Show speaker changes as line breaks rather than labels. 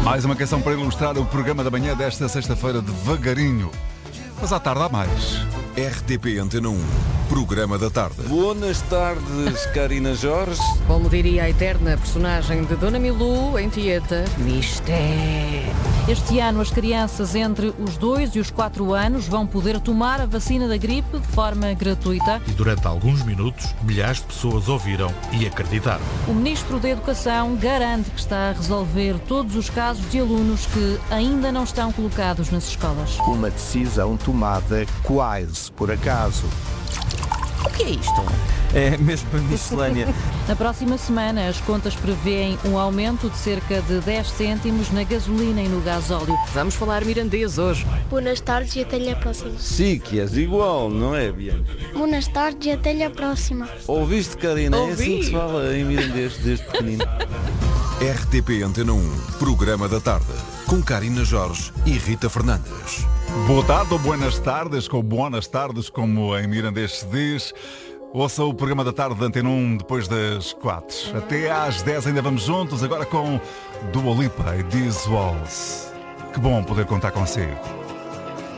Mais uma canção para ilustrar o programa da manhã desta sexta-feira devagarinho. Mas à tarde há mais.
RTP Antena 1, programa da tarde.
Boas tardes, Karina Jorge.
Como diria a eterna personagem de Dona Milu em Tieta, mistério.
Este ano as crianças entre os 2 e os 4 anos vão poder tomar a vacina da gripe de forma gratuita.
E durante alguns minutos, milhares de pessoas ouviram e acreditaram.
O Ministro da Educação garante que está a resolver todos os casos de alunos que ainda não estão colocados nas escolas.
Uma decisão tomada quase por acaso.
O que é isto?
É mesmo a miscelânea.
Na próxima semana, as contas prevêem um aumento de cerca de 10 cêntimos na gasolina e no gasóleo.
Vamos falar mirandês hoje.
Boas tardes e até a próxima.
Sim, que és igual, não é, Bianca?
Boas tardes e até a próxima.
Ouviste, Karina?
Ouvi.
É assim que se fala em mirandês desde pequenino.
RTP Antena 1, programa da tarde. Com Karina Jorge e Rita Fernandes.
Boa tarde ou buenas tardes, com buenas tardes, como em mirandês se diz. Ouça o programa da tarde de Antena 1 depois das 4. Até às 10 ainda vamos juntos, agora com Dua Lipa e These Walls. Que bom poder contar consigo.